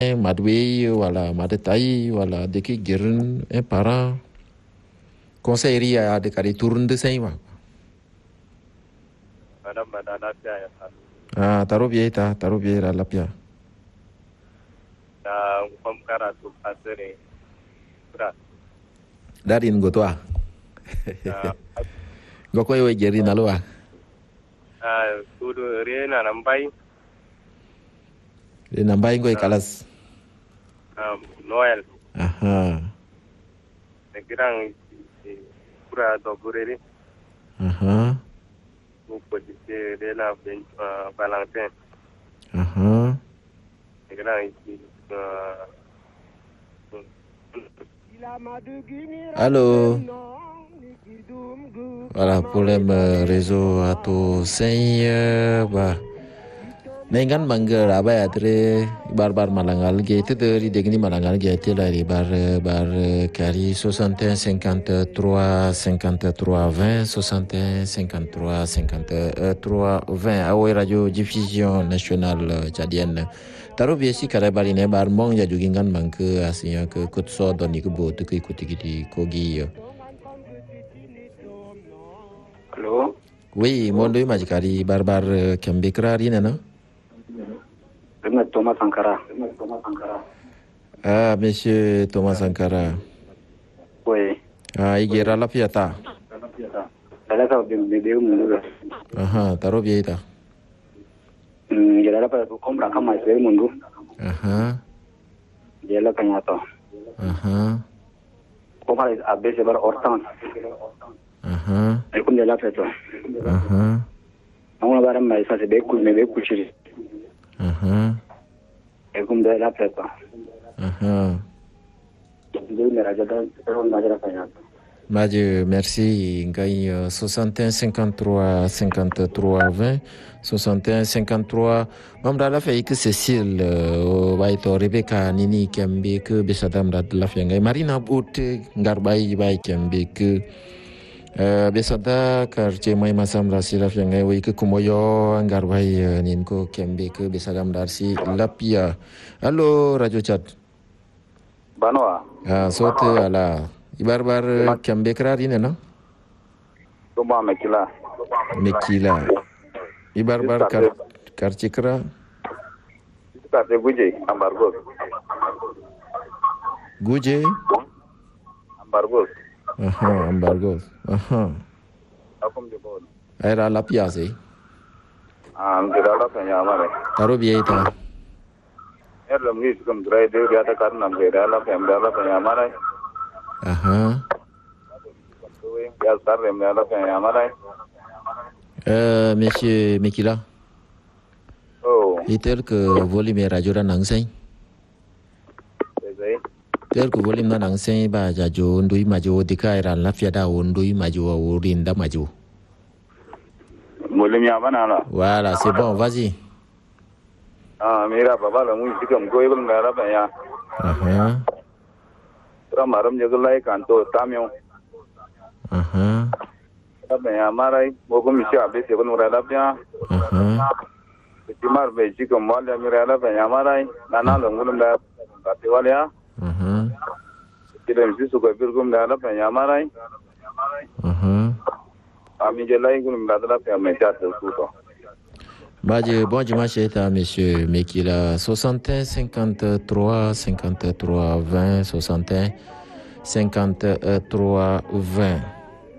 Madwe, wala Madetai, wala Deki Girin, un parent. Conseillerie à de carré tourne de Saint-Wa. Madame Lapia ya Ah, Tarobie, la Lapia. da kwamkara su fasire kura Darin Gotoa. da Goko yo Gerin Aloa. sudu rena nan bai Le Nambai Goy Kalas. Noel Aha. da gidan kura da burere Aha. ko dite rena Valentin Aha. da gidan Allô. Voilà, problème réseau à tout bah. Nengan mangga apa ya tre bar malangal gate dari degni malangal gate la bar kari 61 53 53 20 61 53 53 20 awo radio diffusion nationale tchadienne taro biesi kare bari ne bar mong ya jugingan mangke asnya ke kutso doni ke botu ke ikuti di kogi. Allô. Oui, mondo majikari bar kembekra rina no. Thomas Sankara. Ah, monsieur Thomas Sankara. Oui. Ah, igera la piata. Dala ka bebe mundu. Aha, taro bieta. Jela pa compra kama ise mundu. Aha. Jela kanyato. Aha. Compra abese bar hortan. Aha. Ekum jela peto. Aha. Amuna bara mai sa se be kuchiri. Aha. Ekum jela peto. Aha. Ndi mera jada ron majara kanyato. Madje, merci. Ngai 61 53 53 20 61 53. Mamda la fait que Cécile waito Rebecca nini kembe que besadam da la fait ngai Marina bote ngarbai bai kembe que besada quartier mai masam rasi la fait ngai wi que kumoyo ngarbai ninko kembe que besadam darsi lapia. Allô Radio Chat. Banwa. Ah sote ala Ibar kembe krarine no? Tuma mekila. Mekila. Ibar karchikra. Ka te guje ambargo. Guje? Ambargo. Aha, embargo. Aha. Akum de bol. Era la piase. Ngira la kanya mare. Taro bieta. Erlam ni sum drai de ya ta karna ngira la kanya mare. Aha. Ya sarre me la kanya mare. Monsieur Mekila. Oh. Iter ke volume radio ra nangsai. Zai. Ter ke volume na nangsai ba jajo ndui majo dikaira la fiada ndui majo urinda majo. Volume ya bana la. Voilà, c'est bon, vas-y. Mira baba la mu sikam ko ibul ngara ba ya. Aha. Tra maram jagulai kanto tamyo. Aha. Ba ya marai mo ko mi sha be se ko ngara la ya. Aha. Timar be sikam wala mira la ba ya marai nana lo ngulum da ka te wala ya. Aha. Kidem si su ko bir gum da la ba ya marai. Aha. Ami jelai gulum da la ya me ta su ko. Badje, bon dimanche à monsieur Mekila. 61 53 53 20 61 53 20.